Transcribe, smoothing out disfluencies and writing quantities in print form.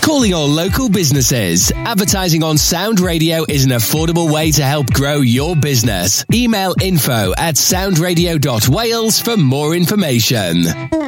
Calling all local businesses. Advertising on Sound Radio is an affordable way to help grow your business. Email info@soundradio.wales for more information.